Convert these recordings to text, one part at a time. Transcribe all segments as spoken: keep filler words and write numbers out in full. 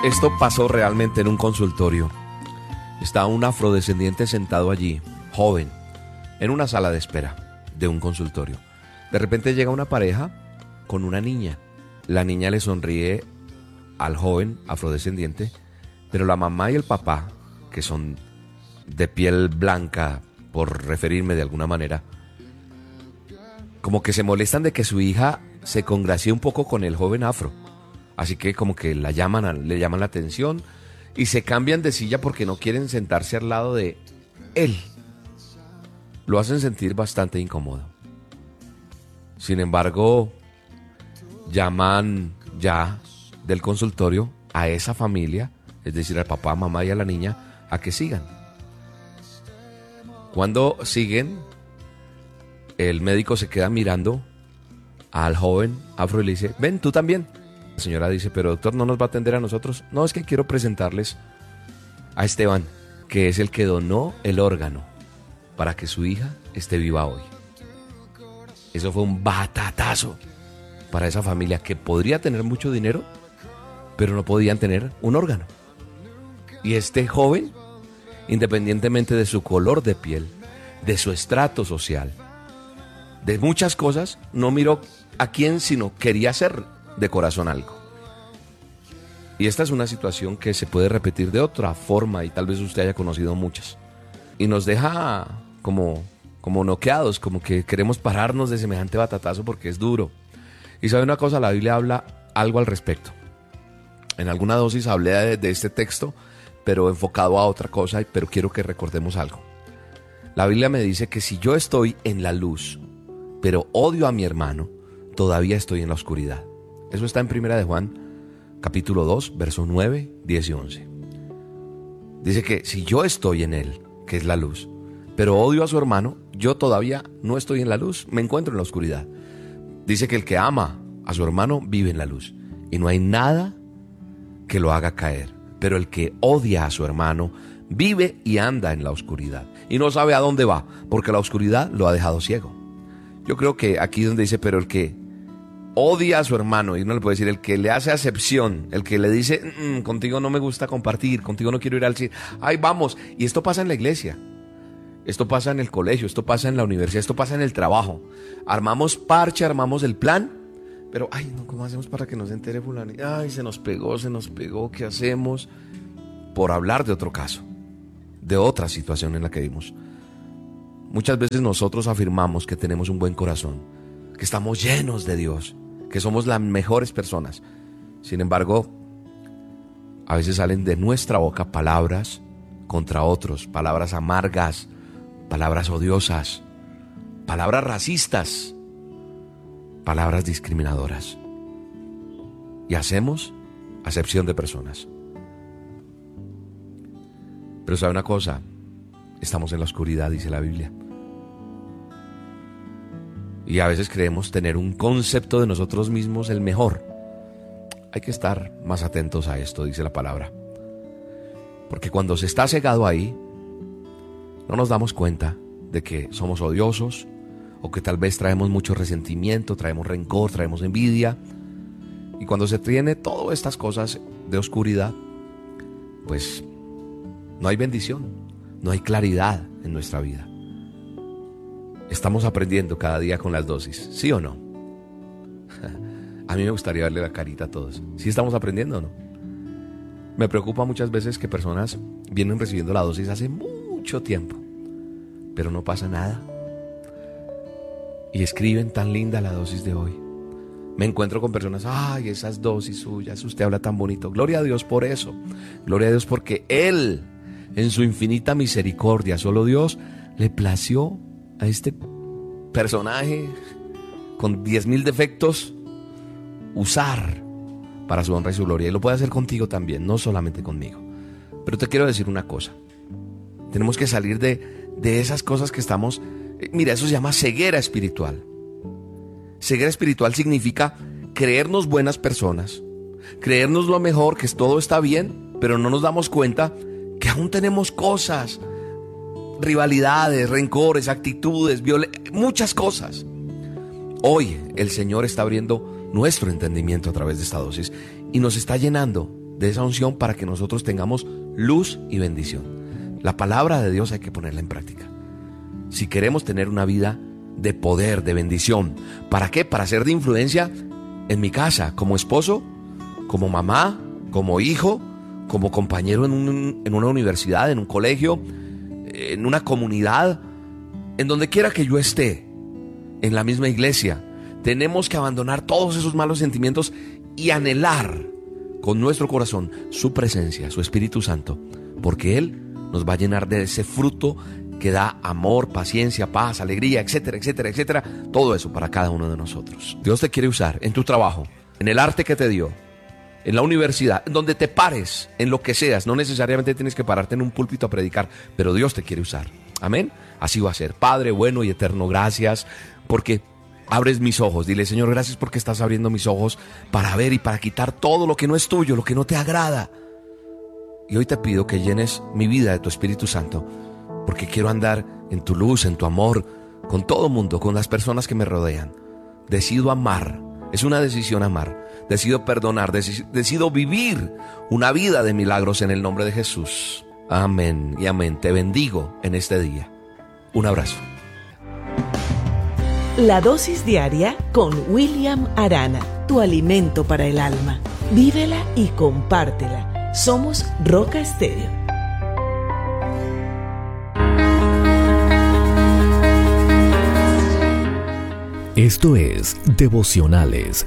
Esto pasó realmente en un consultorio. Está un afrodescendiente sentado allí, joven, en una sala de espera de un consultorio. De repente llega una pareja con una niña. La niña le sonríe al joven afrodescendiente, pero la mamá y el papá, que son de piel blanca, por referirme de alguna manera, como que se molestan de que su hija se congracie un poco con el joven afro. Así que como que la llaman, le llaman la atención y se cambian de silla porque no quieren sentarse al lado de él. Lo hacen sentir bastante incómodo. Sin embargo, llaman ya del consultorio a esa familia, es decir, al papá, mamá y a la niña, a que sigan. Cuando siguen, el médico se queda mirando al joven afro y le dice: ven, tú también. La señora dice: pero doctor, ¿no nos va a atender a nosotros? No, es que quiero presentarles a Esteban, que es el que donó el órgano para que su hija esté viva hoy. Eso fue un batatazo para esa familia que podría tener mucho dinero, pero no podían tener un órgano. Y este joven, independientemente de su color de piel, de su estrato social, de muchas cosas, no miró a quién, sino quería hacer de corazón algo. Y esta es una situación que se puede repetir de otra forma y tal vez usted haya conocido muchas. Y nos deja como, como noqueados, como que queremos pararnos de semejante batatazo porque es duro. Y sabe una cosa, la Biblia habla algo al respecto. En alguna dosis hablé de, de este texto, pero enfocado a otra cosa, pero quiero que recordemos algo. La Biblia me dice que si yo estoy en la luz, pero odio a mi hermano, todavía estoy en la oscuridad. Eso está en Primera de Juan, capítulo dos, versos nueve, diez y once. Dice que si yo estoy en él, que es la luz, pero odio a su hermano, yo todavía no estoy en la luz, me encuentro en la oscuridad. Dice que el que ama a su hermano vive en la luz y no hay nada que lo haga caer. Pero el que odia a su hermano vive y anda en la oscuridad y no sabe a dónde va, porque la oscuridad lo ha dejado ciego. Yo creo que aquí donde dice, pero el que odia a su hermano, y uno le puede decir, el que le hace acepción, el que le dice, mmm, contigo no me gusta compartir, contigo no quiero ir al cine, ay, vamos. Y esto pasa en la iglesia, esto pasa en el colegio, esto pasa en la universidad, esto pasa en el trabajo. Armamos parche, armamos el plan, pero ay, no, ¿cómo hacemos para que no se entere fulano? Ay, se nos pegó, se nos pegó, ¿qué hacemos? Por hablar de otro caso, de otra situación en la que vimos. Muchas veces nosotros afirmamos que tenemos un buen corazón, que estamos llenos de Dios, que somos las mejores personas. Sin embargo, a veces salen de nuestra boca palabras contra otros, palabras amargas, palabras odiosas, palabras racistas, palabras discriminadoras. Y hacemos acepción de personas. Pero sabe una cosa, estamos en la oscuridad, dice la Biblia. Y a veces creemos tener un concepto de nosotros mismos el mejor. Hay que estar más atentos a esto, dice la palabra. Porque cuando se está cegado ahí, no nos damos cuenta de que somos odiosos, o que tal vez traemos mucho resentimiento, traemos rencor, traemos envidia. Y cuando se tiene todas estas cosas de oscuridad, pues no hay bendición, no hay claridad en nuestra vida. Estamos aprendiendo cada día con las dosis, ¿sí o no? A mí me gustaría verle la carita a todos. ¿Sí estamos aprendiendo o no? Me preocupa muchas veces que personas vienen recibiendo la dosis hace mucho tiempo, pero no pasa nada. Y escriben tan linda la dosis de hoy. Me encuentro con personas, ay, esas dosis suyas, usted habla tan bonito. Gloria a Dios por eso. Gloria a Dios porque Él, en su infinita misericordia, solo Dios, le plació a este personaje con diez mil defectos usar para su honra y su gloria. Y lo puede hacer contigo también, no solamente conmigo. Pero te quiero decir una cosa. Tenemos que salir de, de esas cosas que estamos... Eh, mira, eso se llama ceguera espiritual. Ceguera espiritual significa creernos buenas personas, creernos lo mejor, que todo está bien, pero no nos damos cuenta que aún tenemos cosas, rivalidades, rencores, actitudes, violen- muchas cosas. Hoy el Señor está abriendo nuestro entendimiento a través de esta dosis y nos está llenando de esa unción para que nosotros tengamos luz y bendición. La palabra de Dios hay que ponerla en práctica. Si queremos tener una vida de poder, de bendición, ¿para qué? Para ser de influencia en mi casa, como esposo, como mamá, como hijo, como compañero en, un, en una universidad, en un colegio, en una comunidad, en donde quiera que yo esté, en la misma iglesia. Tenemos que abandonar todos esos malos sentimientos y anhelar con nuestro corazón su presencia, su Espíritu Santo, porque Él nos va a llenar de ese fruto que da amor, paciencia, paz, alegría, etcétera, etcétera, etcétera. Todo eso para cada uno de nosotros. Dios te quiere usar en tu trabajo, en el arte que te dio, en la universidad, en donde te pares, en lo que seas. No necesariamente tienes que pararte en un púlpito a predicar, pero Dios te quiere usar. Amén. Así va a ser. Padre bueno y eterno, gracias porque abres mis ojos. Dile, Señor, gracias porque estás abriendo mis ojos para ver y para quitar todo lo que no es tuyo, lo que no te agrada. Y hoy te pido que llenes mi vida de tu Espíritu Santo, porque quiero andar en tu luz, en tu amor, con todo mundo, con las personas que me rodean. Decido amar. Es una decisión amar. Decido perdonar. Dec- decido vivir una vida de milagros en el nombre de Jesús. Amén y amén. Te bendigo en este día. Un abrazo. La dosis diaria con William Arana, tu alimento para el alma. Vívela y compártela. Somos Roca Estéreo. Esto es Devocionales.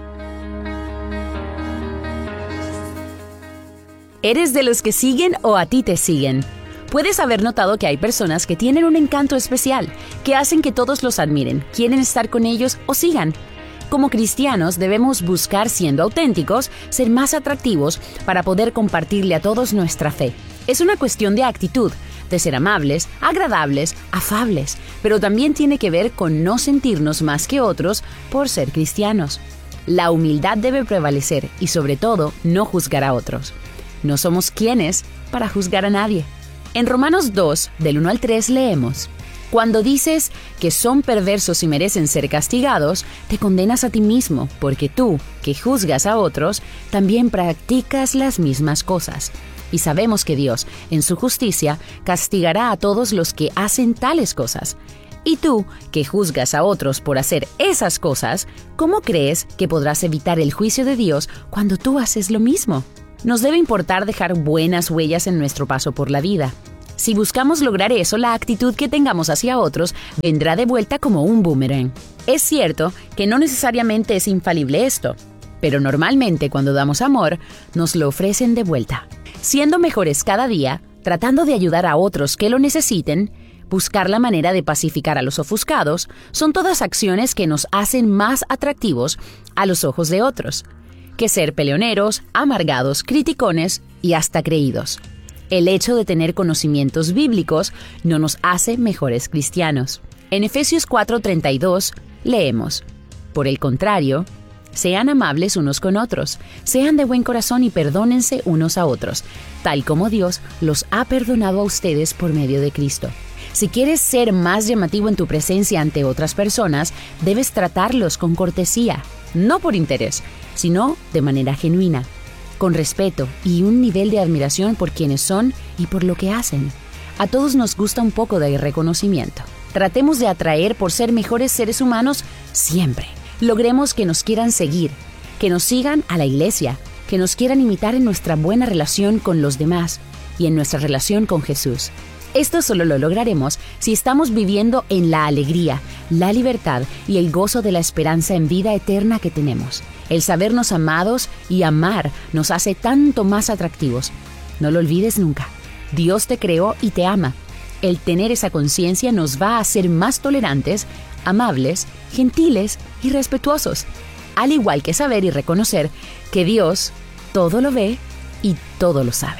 ¿Eres de los que siguen o a ti te siguen? Puedes haber notado que hay personas que tienen un encanto especial, que hacen que todos los admiren, quieren estar con ellos o sigan. Como cristianos debemos buscar, siendo auténticos, ser más atractivos para poder compartirle a todos nuestra fe. Es una cuestión de actitud, de ser amables, agradables, afables, pero también tiene que ver con no sentirnos más que otros por ser cristianos. La humildad debe prevalecer y, sobre todo, no juzgar a otros. No somos quienes para juzgar a nadie. En Romanos dos, del uno al tres, leemos: Cuando dices que son perversos y merecen ser castigados, te condenas a ti mismo, porque tú, que juzgas a otros, también practicas las mismas cosas. Y sabemos que Dios, en su justicia, castigará a todos los que hacen tales cosas. Y tú, que juzgas a otros por hacer esas cosas, ¿cómo crees que podrás evitar el juicio de Dios cuando tú haces lo mismo? Nos debe importar dejar buenas huellas en nuestro paso por la vida. Si buscamos lograr eso, la actitud que tengamos hacia otros vendrá de vuelta como un boomerang. Es cierto que no necesariamente es infalible esto, pero normalmente cuando damos amor, nos lo ofrecen de vuelta. Siendo mejores cada día, tratando de ayudar a otros que lo necesiten, buscar la manera de pacificar a los ofuscados, son todas acciones que nos hacen más atractivos a los ojos de otros, que ser peleoneros, amargados, criticones y hasta creídos. El hecho de tener conocimientos bíblicos no nos hace mejores cristianos. En Efesios cuatro treinta y dos leemos: Por el contrario, sean amables unos con otros, sean de buen corazón y perdónense unos a otros, tal como Dios los ha perdonado a ustedes por medio de Cristo. Si quieres ser más llamativo en tu presencia ante otras personas, debes tratarlos con cortesía, no por interés, sino de manera genuina, con respeto y un nivel de admiración por quienes son y por lo que hacen. A todos nos gusta un poco de reconocimiento. Tratemos de atraer por ser mejores seres humanos siempre. Logremos que nos quieran seguir, que nos sigan a la iglesia, que nos quieran imitar en nuestra buena relación con los demás y en nuestra relación con Jesús. Esto solo lo lograremos si estamos viviendo en la alegría, la libertad y el gozo de la esperanza en vida eterna que tenemos. El sabernos amados y amar nos hace tanto más atractivos. No lo olvides nunca. Dios te creó y te ama. El tener esa conciencia nos va a hacer más tolerantes, amables, gentiles y respetuosos, al igual que saber y reconocer que Dios todo lo ve y todo lo sabe.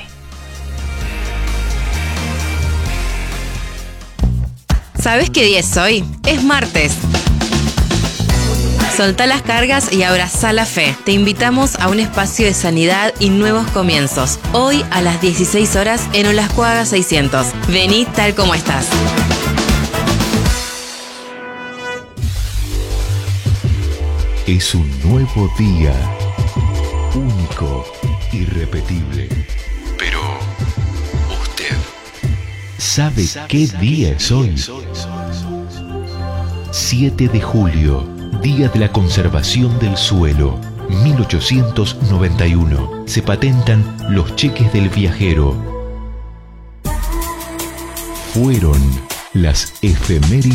¿Sabes qué día es hoy? Es martes. Soltá las cargas y abrazá la fe. Te invitamos a un espacio de sanidad y nuevos comienzos. Hoy a las dieciséis horas en Olascuaga seiscientos. Vení tal como estás. Es un nuevo día, único, irrepetible. Pero, ¿usted ¿sabe qué día es hoy? siete de julio, Día de la Conservación del Suelo. mil ochocientos noventa y uno. Se patentan los cheques del viajero. Fueron las efemérides